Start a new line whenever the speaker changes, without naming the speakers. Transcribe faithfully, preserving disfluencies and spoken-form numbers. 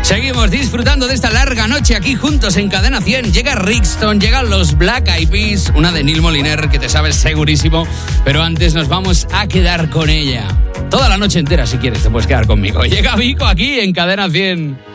Seguimos disfrutando de esta larga noche aquí juntos en Cadena cien. Llega Rixton, llegan los Black Eyed Peas, una de Neil Moliner que te sabes segurísimo, pero antes nos vamos a quedar con ella. Toda la noche entera, si quieres, te puedes quedar conmigo. Llega Vico aquí en Cadena cien.